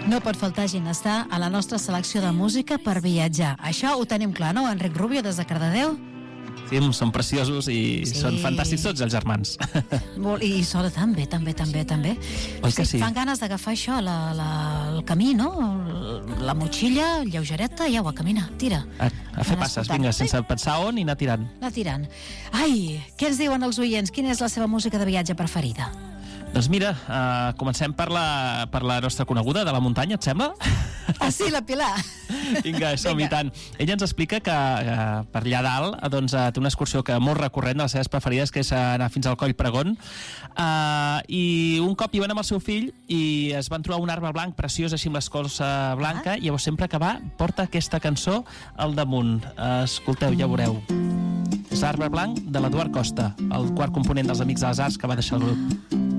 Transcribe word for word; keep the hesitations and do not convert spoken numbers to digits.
No pot faltar Ginestar a la nostra selecció de música per viatjar. Això ho tenim clar, no, Enric Rubio, des de Cardedeu? Sí, són preciosos i sí. Són fantàstics tots els germans. I sona també, també, també, també. Oi que sí? Fan ganes d'agafar això, la, la, el camí, no? La motxilla, lleugereta, i au, a caminar, tira. A, a fer passes, vinga, sense pensar on i anar tirant. Anar tirant. Ai, què ens diuen els oients? Quina és la seva música de viatge preferida? Doncs mira, uh, comencem per la, per la nostra coneguda de la muntanya, et sembla? Ah, sí, la Pilar. Vinga, som-hi tant. Ella ens explica que uh, per allà dalt doncs, uh, té una excursió que molt recurrent de les seves preferides, que és anar fins al Coll Pregón. Uh, I un cop hi van amb el seu fill i es van trobar un arbre blanc preciós, així amb l'escorça blanca, ah. i llavors sempre que va porta aquesta cançó al damunt. Uh, escolteu, ja veureu. És l'Arbre Blanc de l'Eduard Costa, el quart component dels Amics de les Arts que va deixar el grup.